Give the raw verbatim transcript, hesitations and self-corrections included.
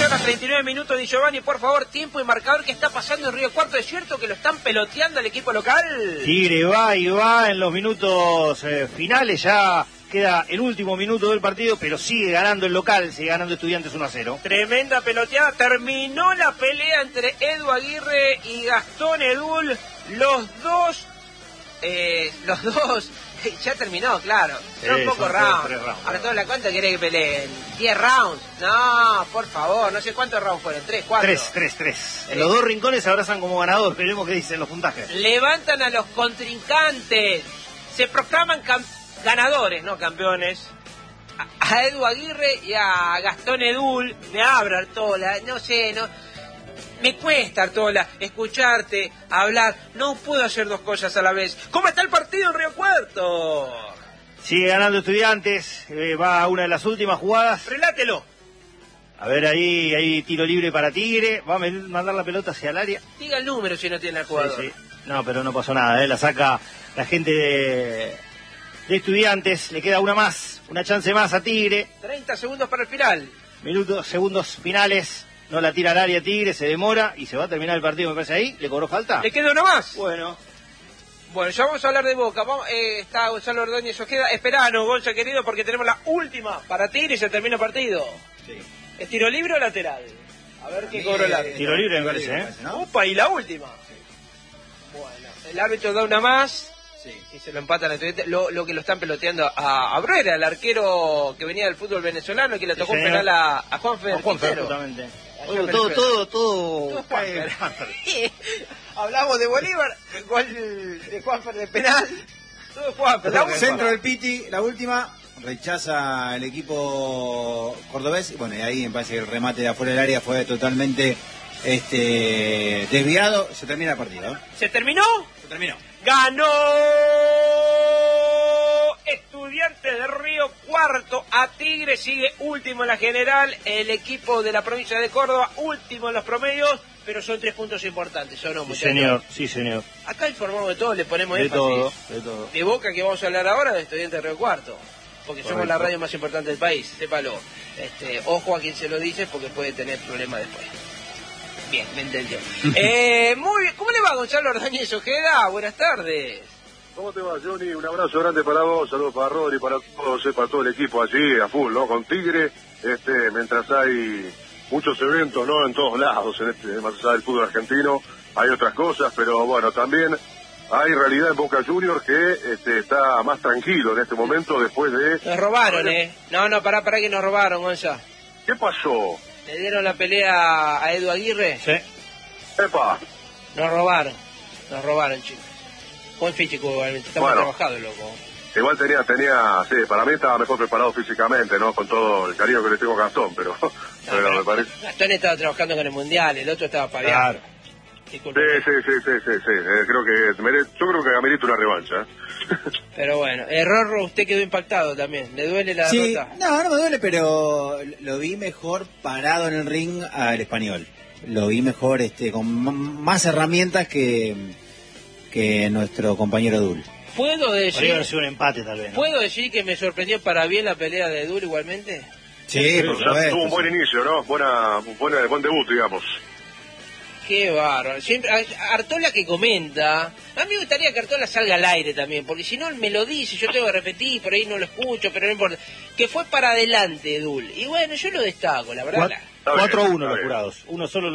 horas treinta y nueve minutos. Di Giovanni, por favor, tiempo y marcador. ¿Qué está pasando en Río Cuarto? ¿Es cierto que lo están peloteando al equipo local? Tigre va y va en los minutos eh, finales. Ya queda el último minuto del partido, pero sigue ganando el local, sigue ganando Estudiantes uno a cero. Tremenda peloteada. Terminó la pelea entre Edu Aguirre y Gastón Edul. Los dos... Eh, los dos... Ya terminó, claro. Son Sí, pocos son rounds. tres rounds. Ahora, ¿toda la cuánto quiere que peleen? ¿diez rounds? No, por favor, no sé cuántos rounds fueron. ¿tres, cuatro? Tres, tres, tres. Eh. Los dos rincones se abrazan como ganador. Veremos qué dicen los puntajes. Levantan a los contrincantes. Se proclaman ganadores, no campeones. A, a Edu Aguirre y a Gastón Edul. Me abro, Artola. No sé, no... Me cuesta, Artola, escucharte, hablar. No puedo hacer dos cosas a la vez. ¿Cómo está el partido en Río Cuarto? Sigue ganando Estudiantes. Eh, va a una de las últimas jugadas. Relátelo. A ver, ahí hay tiro libre para Tigre. Va a mandar la pelota hacia el área. Diga el número si no tiene el jugador. Sí, sí. No, pero no pasó nada. ¿eh? La saca la gente de, de Estudiantes. Le queda una más. Una chance más a Tigre. treinta segundos para el final. Minutos, segundos finales. No la tira al área Tigre, se demora y se va a terminar el partido, me parece ahí. ¿Le cobró falta? ¿Le queda una más? Bueno. Bueno, ya vamos a hablar de Boca. Vamos, eh, está Gonzalo Ordóñez Ojeda. Esperanos, Gonza querido, porque tenemos la última para Tigre y se termina el partido. Sí. ¿Es tiro libre o lateral? A ver qué cobró el árbitro. Tiro libre me parece, ¿eh? ¿no? Opa, y la última. Sí. Bueno, el árbitro da una más. Sí. Si se lo empatan a Estudiantes, lo, lo que lo están peloteando a, a Bruera, el arquero que venía del fútbol venezolano, que le tocó sí, un penal a, a Juanfer. A Juanfer, justamente. Bueno, todo, todo, todo, todo Juanfer. Hablamos de Bolívar, el gol de Juanfer de penal. Todo Juanfer. La centro del Piti, la última, rechaza el equipo cordobés. Bueno, y ahí me parece que el remate de afuera del área fue totalmente este desviado. Se termina el partido. ¿eh? ¿Se terminó? Se terminó. Ganó Estudiantes de Río Cuarto a Tigre, sigue último en la general, el equipo de la provincia de Córdoba, último en los promedios, pero son tres puntos importantes, ¿o no, sí, muchachos? señor, sí, señor. Acá informamos de todo, le ponemos de énfasis. todo, de todo. De Boca, que vamos a hablar ahora, de Estudiantes de Río Cuarto, porque Correcto. Somos la radio más importante del país, sépalo. Este, ojo a quien se lo dice, porque puede tener problemas después. Bien, me entendió. eh, muy bien, ¿cómo le va, Gonzalo Ordóñez Ojeda? Buenas tardes. ¿Cómo te va, Johnny? Un abrazo grande para vos, saludos para Rodri, para todos, para todo el equipo allí, a full, ¿no? Con Tigre, este, mientras hay muchos eventos, ¿no? En todos lados, en este, más allá del fútbol argentino, hay otras cosas, pero bueno, también hay realidad en Boca Juniors que este, está más tranquilo en este momento después de... Nos robaron, ¿eh? No, no, pará, pará que nos robaron, Gonza. ¿Qué pasó? ¿Le dieron la pelea a Edu Aguirre? Sí. ¡Epa! Nos robaron, nos robaron, chicos. Buen físico, igualmente, está bueno, muy trabajado, loco. Igual tenía, tenía, sí, para mí estaba mejor preparado físicamente, ¿no? Con todo el cariño que le tengo a Gastón, pero, no, pero, pero me parece... Gastón estaba trabajando con el Mundial, el otro estaba paviando. Claro. Sí, sí, sí, sí, sí, sí. Eh, creo que mere... yo creo que amerita una revancha. Pero bueno, error, usted quedó impactado también. ¿Le duele la sí, derrota? No, no me duele, pero lo vi mejor parado en el ring al Español. Lo vi mejor, este, con más herramientas que, que nuestro compañero Edul. ¿Puedo decir? Podría haber sido un empate, tal vez, ¿no? ¿Puedo decir que me sorprendió para bien la pelea de Edul igualmente? Sí, por supuesto. Tuvo un buen inicio, ¿no? Buena, buena, buen debut, digamos. Qué bárbaro. Siempre, Artola que comenta. A mí me gustaría que Artola salga al aire también, porque si no me lo dice, yo tengo que repetir, por ahí no lo escucho, pero no importa. Que fue para adelante, Edul. Y bueno, yo lo destaco, la verdad. cuatro a uno los jurados. Uno solo lo